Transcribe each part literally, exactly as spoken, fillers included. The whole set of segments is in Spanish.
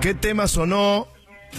¿Qué tema sonó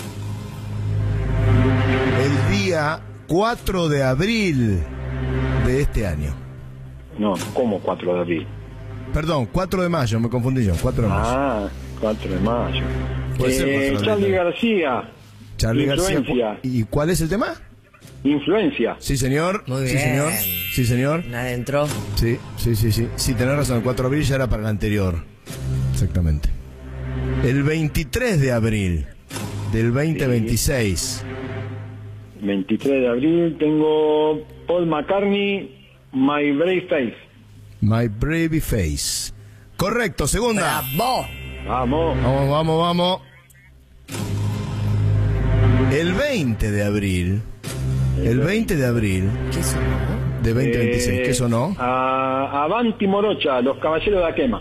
el día cuatro de abril de este año? No, ¿cómo cuatro de abril? Perdón, cuatro de mayo, me confundí yo, cuatro de mayo. Ah, cuatro de mayo. Puede ser Eh, cuatro de Charly abril. García. Charly Influencia. García. ¿Y cuál es el tema? Influencia. Sí, señor. Muy Sí, bien. señor. Sí, señor. Adentro. Sí, sí, sí, sí. Sí, tenés razón, el cuatro de abril ya era para el anterior. Exactamente. El veintitrés de abril del veinte veintiséis. veintitrés de abril tengo Paul McCartney, My Brave Face. My Brave Face. Correcto, segunda. ¡Bravo! Vamos. Vamos, vamos, vamos. El veinte de abril. El veinte de abril ¿Qué sonó? de veinte veintiséis. Eh, ¿Qué sonó? A Avanti Morocha, Los Caballeros de la Quema.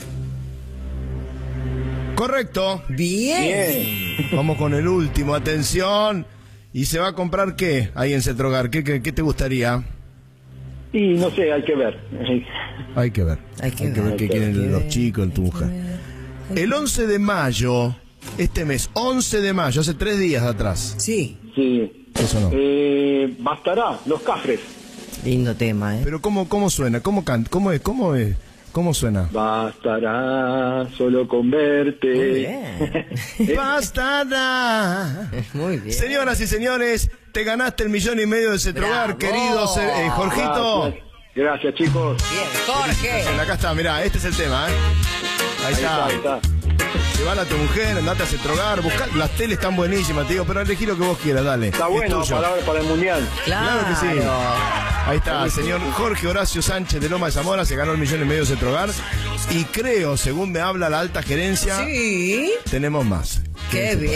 Correcto. Bien. Bien. Vamos con el último. Atención. ¿Y se va a comprar qué ahí en Cetrogar? ¿Qué, qué, qué te gustaría? Y no sé, hay que ver. Hay que ver. Hay que ver, qué hay que quieren ver, los chicos, tu mujer. El once de mayo, este mes, once de mayo, hace tres días atrás. Sí. Sí. ¿Qué sonó? Eh, bastará, Los Cafres. Lindo tema, ¿eh? Pero ¿cómo, cómo suena? ¿Cómo canta? ¿Cómo es? ¿Cómo es? ¿Cómo suena? Bastará solo con verte. Muy bien. ¡Bastará! Muy bien. Señoras y señores, te ganaste el millón y medio de Cetrogar, ¡Bravo! querido eh, Jorgito. Gracias. Gracias, chicos. Bien, Jorge. Acá está, mirá, este es el tema, ¿eh? Ahí Ahí está. está, ahí está. Llevala a tu mujer, andate a Cetrogar, buscá, las teles están buenísimas, tío, pero elegí lo que vos quieras, dale. Está Es bueno, tuyo. palabra para el mundial. Claro. Claro que sí. Ahí está, el señor Jorge Horacio Sánchez de Loma de Zamora se ganó el millón y medio de Cetrogar. Y creo, según me habla la alta gerencia, Sí. tenemos más. Qué bien.